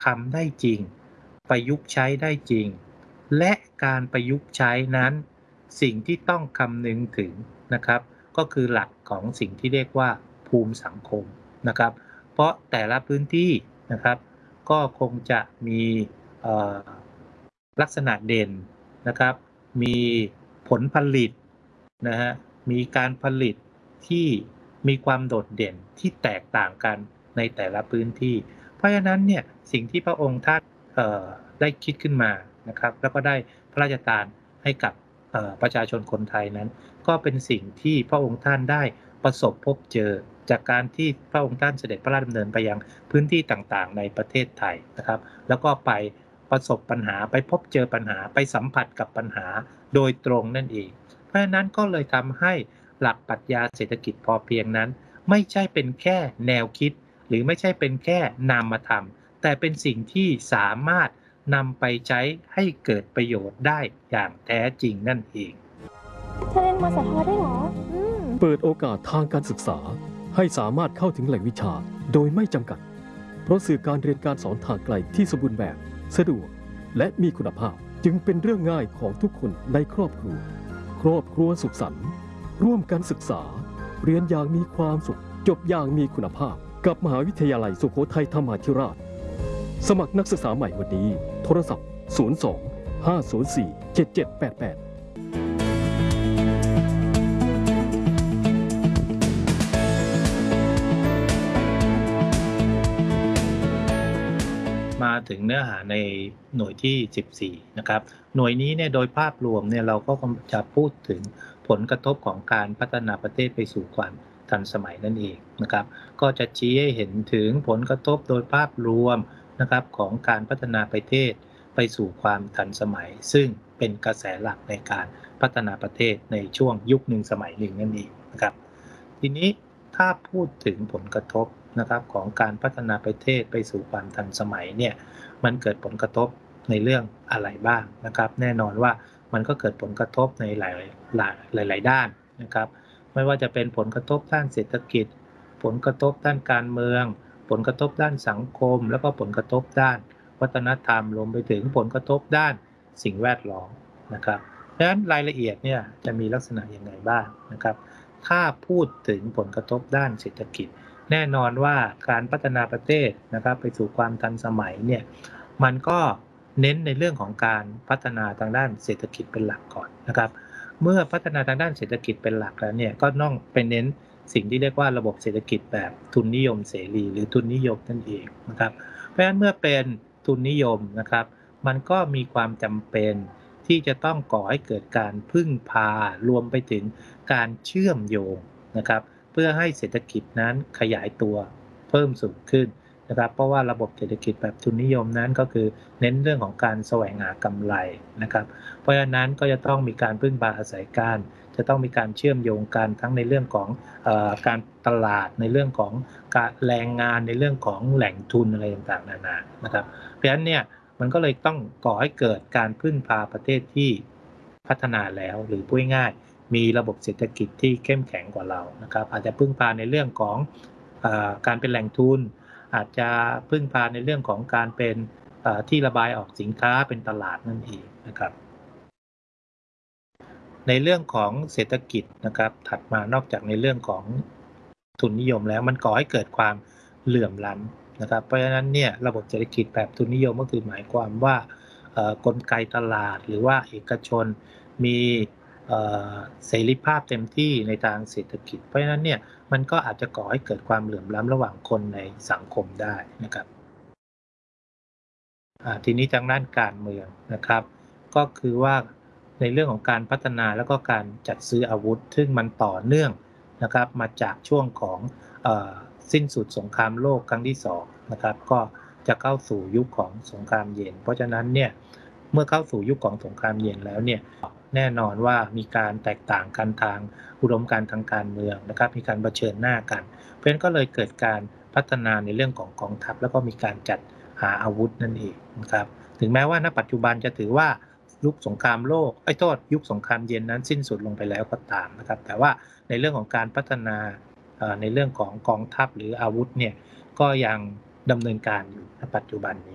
ทำได้จริงประยุกต์ใช้ได้จริงและการประยุกต์ใช้นั้นสิ่งที่ต้องคำนึงถึงนะครับก็คือหลักของสิ่งที่เรียกว่าภูมิสังคมนะครับเพราะแต่ละพื้นที่นะครับก็คงจะมีลักษณะเด่นนะครับมีผลผลิตนะฮะมีการผลิตที่มีความโดดเด่นที่แตกต่างกันในแต่ละพื้นที่เพราะฉะนั้นเนี่ยสิ่งที่พระองค์ท่านได้คิดขึ้นมานะครับแล้วก็ได้พระราชทานให้กับประชาชนคนไทยนั้นก็เป็นสิ่งที่พระองค์ท่านได้ประสบพบเจอจากการที่พระองค์ท่านเสด็จพระราชดำเนินไปยังพื้นที่ต่างๆในประเทศไทยนะครับแล้วก็ไปประสบปัญหาไปพบเจอปัญหาไปสัมผัสกับปัญหาโดยตรงนั่นเองเพราะฉะนั้นก็เลยทำให้หลักปรัชญาเศรษฐกิจพอเพียงนั้นไม่ใช่เป็นแค่แนวคิดหรือไม่ใช่เป็นแค่นามธรรมแต่เป็นสิ่งที่สามารถนำไปใช้ให้เกิดประโยชน์ได้อย่างแท้จริงนั่นเองเธอเรียนมสทได้เหรอเปิดโอกาสทางการศึกษาให้สามารถเข้าถึงแหล่งวิชาโดยไม่จำกัดเพราะสื่อการเรียนการสอนทางไกลที่สมบูรณ์แบบสะดวกและมีคุณภาพจึงเป็นเรื่องง่ายของทุกคนในครอบครัวสุขสันต์ร่วมกันศึกษาเรียนอย่างมีความสุขจบอย่างมีคุณภาพกับมหาวิทยาลัยสุโขทัยธรรมาธิราชสมัครนักศึกษาใหม่วันนี้โทรศัพท์02 504 7788 มาถึงเนื้อหาในหน่วยที่ 14 นะครับหน่วยนี้เนี่ยโดยภาพรวมเนี่ยเราก็จะพูดถึงผลกระทบของการพัฒนาประเทศไปสู่ความทันสมัยนั่นเองนะครับก็จะชี้ให้เห็นถึงผลกระทบโดยภาพรวมนะครับของการพัฒนาประเทศไปสู่ความทันสมัยซึ่งเป็นกระแสหลักในการพัฒนาประเทศในช่วงยุคหนึ่งสมัยหนึ่งนั่นเองนะครับทีนี้ถ้าพูดถึงผลกระทบนะครับของการพัฒนาประเทศไปสู่ความทันสมัยเนี่ยมันเกิดผลกระทบในเรื่องอะไรบ้างนะครับแน่นอนว่ามันก็เกิดผลกระทบในหลายด้านนะครับไม่ว่าจะเป็นผลกระทบด้านเศรษฐกิจผลกระทบด้านการเมืองผลกระทบด้านสังคมแล้วก็ผลกระทบด้านวัฒนธรรมรวมไปถึงผลกระทบด้านสิ่งแวดล้อมนะครับดังนั้นรายละเอียดเนี่ยจะมีลักษณะยังไงบ้างนะครับถ้าพูดถึงผลกระทบด้านเศรษฐกิจแน่นอนว่าการพัฒนาประเทศนะครับไปสู่ความทันสมัยเนี่ยมันก็เน้นในเรื่องของการพัฒนาทางด้านเศรษฐกิจเป็นหลักก่อนนะครับเมื่อพัฒนาทางด้านเศรษฐกิจเป็นหลักแล้วเนี่ยก็ต้องไปเน้นสิ่งที่เรียกว่าระบบเศรษฐกิจแบบทุนนิยมเสรีหรือทุนนิยมนั่นเองนะครับเพราะฉะนั้นเมื่อเป็นทุนนิยมนะครับมันก็มีความจำเป็นที่จะต้องก่อให้เกิดการพึ่งพารวมไปถึงการเชื่อมโยงนะครับเพื่อให้เศรษฐกิจนั้นขยายตัวเพิ่มสูงขึ้นนะครับเพราะว่าระบบเศรษฐกิจแบบทุนนิยมนั้นก็คือเน้นเรื่องของการแสวงหากำไรนะครับเพราะฉะนั้นก็จะต้องมีการพึ่งพาอาศัยกันจะต้องมีการเชื่อมโยงกันทั้งในเรื่องของการตลาดในเรื่องของการแรงงานในเรื่องของแหล่งทุนอะไรต่างๆนานานะครับเพราะฉะนั้นเนี่ยมันก็เลยต้องก่อให้เกิดการพึ่งพาประเทศที่พัฒนาแล้วหรือพูดง่ายๆมีระบบเศรษฐกิจที่เข้มแข็งกว่าเรานะครับอาจจะพึ่งพาในเรื่องของการเป็นแหล่งทุนอาจจะพึ่งพาในเรื่องของการเป็นที่ระบายออกสินค้าเป็นตลาดนั่นเองนะครับในเรื่องของเศรษฐกิจนะครับถัดมานอกจากในเรื่องของทุนนิยมแล้วมันก่อให้เกิดความเหลื่อมล้ำนะครับเพราะฉะนั้นเนี่ยระบบเศรษฐกิจแบบทุนนิยมก็คือหมายความว่ากลไกตลาดหรือว่าเอกชนมีเสรีภาพเต็มที่ในทางเศรษฐกิจเพราะฉะนั้นเนี่ยมันก็อาจจะก่อให้เกิดความเหลื่อมล้ำระหว่างคนในสังคมได้นะครับทีนี้ทางด้านการเมืองนะครับก็คือว่าในเรื่องของการพัฒนาแล้วก็การจัดซื้ออาวุธซึ่งมันต่อเนื่องนะครับมาจากช่วงของสิ้นสุดสงครามโลกครั้งที่2นะครับก็จะเข้าสู่ยุคของสงครามเย็นเพราะฉะนั้นเนี่ยเมื่อเข้าสู่ยุคของสงครามเย็นแล้วเนี่ยแน่นอนว่ามีการแตกต่างกันทางอุดมการณ์ทางการเมืองนะครับมีการเผชิญหน้ากันเพราะฉะนั้นก็เลยเกิดการพัฒนาในเรื่องของกองทัพแล้วก็มีการจัดหาอาวุธนั่นเองนะครับถึงแม้ว่าณปัจจุบันจะถือว่ายุคสงครามโลกยุคสงครามเย็นนั้นสิ้นสุดลงไปแล้วก็ตามนะครับแต่ว่าในเรื่องของการพัฒนาในเรื่องของกองทัพหรืออาวุธเนี่ยก็ยังดำเนินการอยู่ณปัจจุบัน